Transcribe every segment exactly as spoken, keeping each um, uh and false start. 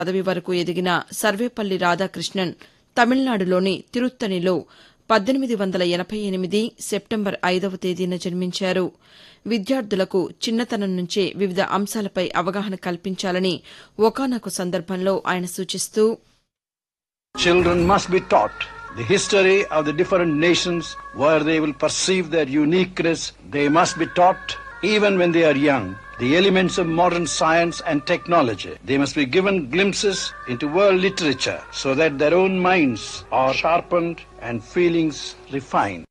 పదవి వరకు ఎదిగిన సర్వేపల్లి రాధాకృష్ణన్ తమిళనాడులోని తిరుత్తణిలో పద్దెనిమిది వందల ఎనబై ఎనిమిది సెప్టెంబర్ ఐదవ తేదీన జన్మించారు. విద్యార్థులకు చిన్నతనం నుంచే వివిధ అంశాలపై అవగాహన కల్పించాలని ఒకానొక సందర్భంలో ఆయన సూచిస్తూ Children must be taught the history of the different nations where they will perceive their uniqueness. They must be taught even when they are young the elements of modern science and technology. They must be given glimpses into world literature so that their own minds are sharpened and feelings refined.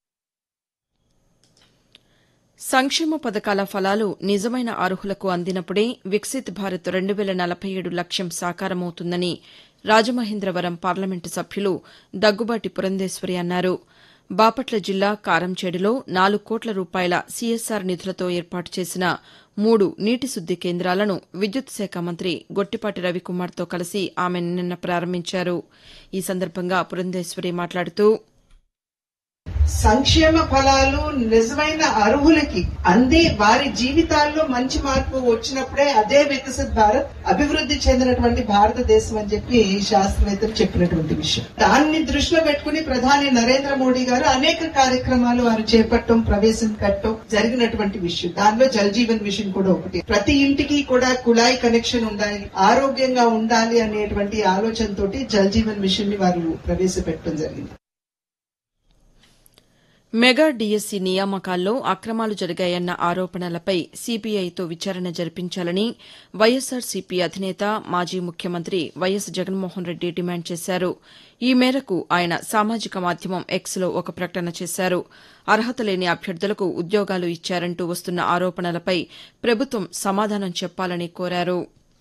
సంక్షేమ పథకాల ఫలాలు నిజమైన అర్హులకు అందినప్పుడే వికసిత్ భారత్ రెండు వేల నలభై ఏడు లక్ష్యం సాకారమవుతుందని రాజమహేంద్రవరం పార్లమెంటు సభ్యులు దగ్గుబాటి పురంధేశ్వరి అన్నారు. బాపట్ల జిల్లా కారంచేడులో నాలుగు కోట్ల రూపాయల సీఎస్ఆర్ నిధులతో ఏర్పాటు చేసిన మూడు నీటి శుద్ది కేంద్రాలను విద్యుత్ శాఖ మంత్రి గొట్టిపాటి రవికుమార్తో కలిసి ఆమె నిన్న ప్రారంభించారు. ఈ సందర్భంగా పురంధేశ్వరి మాట్లాడుతూ సంక్షేమ ఫలాలు నిజమైన అర్హులకి అంది వారి జీవితాల్లో మంచి మార్పు వచ్చినప్పుడే అదే వికసిత్ భారత్ అభివృద్ది చెందినటువంటి భారతదేశం అని చెప్పి శాస్త్రవేత్తలు చెప్పినటువంటి విషయం. దాన్ని దృష్టిలో పెట్టుకుని ప్రధాని నరేంద్ర మోడీ గారు అనేక కార్యక్రమాలు వారు చేపట్టడం ప్రవేశపెట్టడం జరిగినటువంటి విషయం. దానిలో జల్ జీవన్ మిషన్ కూడా ఒకటి. ప్రతి ఇంటికి కూడా కుళాయి కనెక్షన్ ఉండాలి, ఆరోగ్యంగా ఉండాలి అనేటువంటి ఆలోచనతోటి జల్ జీవన్ మిషన్ ని వారు ప్రవేశపెట్టడం జరిగింది. మెగా డీఎస్సీ నియామకాల్లో అక్రమాలు జరిగాయన్న ఆరోపణలపై సీబీఐతో విచారణ జరిపించాలని వైఎస్సార్సీపీ అధినేత మాజీ ముఖ్యమంత్రి వైఎస్ జగన్మోహన్రెడ్డి డిమాండ్ చేశారు. ఈ మేరకు ఆయన సామాజిక మాధ్యమం ఎక్స్లో ఒక ప్రకటన చేశారు. అర్హత లేని అభ్యర్థులకు ఉద్యోగాలు ఇచ్చారంటూ వస్తున్న ఆరోపణలపై ప్రభుత్వం సమాధానం చెప్పాలని కోరారు.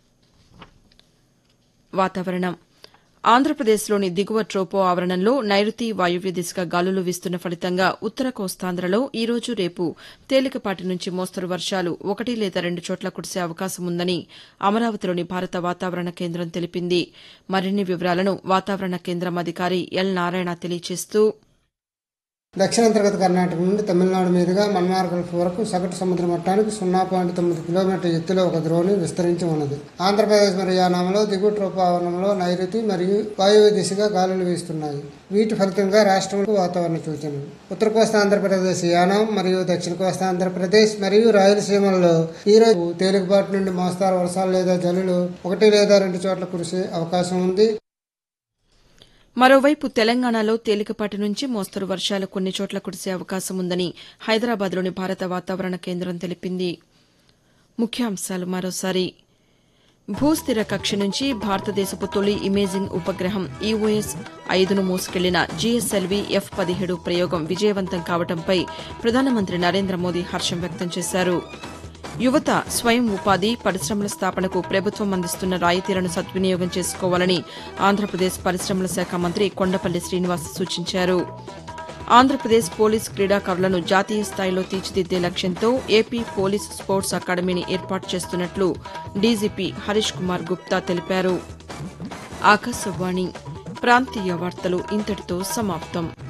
వాతావరణం ఆంధ్రప్రదేశ్లోని దిగువ ట్రోపో ఆవరణంలో నైరుతి వాయువ్య దిశగా గాలులు వీస్తున్న ఫలితంగా ఉత్తర కోస్తాంధ్రలో ఈ రోజు రేపు తేలికపాటి నుంచి మోస్తరు వర్షాలు ఒకటి లేదా రెండు చోట్ల కురిసే అవకాశం ఉందని అమరావతిలోని భారత వాతావరణ కేంద్రం తెలిపింది. మరిన్ని వివరాలను వాతావరణ కేంద్రం అధికారి ఎల్ నారాయణ తెలియజేస్తూ దక్షిణాంతర్గత కర్ణాటక నుండి తమిళనాడు మీదుగా మన్నార్ గల్ఫ్ వరకు సగటు సముద్ర మట్టానికి సున్నా పాయింట్ తొమ్మిది కిలోమీటర్ల ఎత్తులో ఒక ద్రోణి విస్తరించి ఉన్నది. ఆంధ్రప్రదేశ్ మరియు యానాంలో దిగువ ట్రోపావరణంలో నైరుతి మరియు వాయువ్య దిశగా గాలులు వీస్తున్నాయి. వీటి ఫలితంగా రాష్ట్రంలో వాతావరణ సూచనలు ఉత్తర కోస్తా ఆంధ్రప్రదేశ్ యానాం మరియు దక్షిణ కోస్తా ఆంధ్రప్రదేశ్ మరియు రాయలసీమల్లో ఈ రోజు తేలికపాటి నుండి మోస్తారు వర్షాలు లేదా జల్లులు ఒకటి లేదా రెండు చోట్ల కురిసే అవకాశం ఉంది. మరోవైపు తెలంగాణలో తేలికపాటి నుంచి మోస్తరు వర్షాలు కొన్ని చోట్ల కురిసే అవకాశం ఉందని హైదరాబాద్లోని భారత వాతావరణ కేంద్రం తెలిపింది. ముఖ్యాంశాలు మరోసారి భూస్థిర కక్ష నుంచి భారతదేశపు తొలి ఇమేజింగ్ ఉపగ్రహం ఈఓఎస్ ఐదును మోసుకెళ్లిన జీఎస్ఎల్వీ ఎఫ్ పదిహేడు ప్రయోగం విజయవంతం కావడంపై ప్రధానమంత్రి నరేంద్ర మోదీ హర్షం వ్యక్తం చేశారు. యువత స్వయం ఉపాధి పరిశ్రమల స్థాపనకు ప్రభుత్వం అందిస్తున్న రాయితీలను సద్వినియోగం చేసుకోవాలని ఆంధ్రప్రదేశ్ పరిశ్రమల శాఖ మంత్రి కొండపల్లి శ్రీనివాస్ సూచించారు. ఆంధ్రప్రదేశ్ పోలీస్ క్రీడాకారులను జాతీయ స్థాయిలో తీర్చిదిద్దే లక్ష్యంతో ఏపీ పోలీస్ స్పోర్ట్స్ అకాడమీని ఏర్పాటు చేస్తున్నట్లు డీజీపీ హరీష్ కుమార్ గుప్తా తెలిపారు. ఆకాశవాణి ప్రాంతీయ వార్తలు ఇంతటితో సమాప్తం.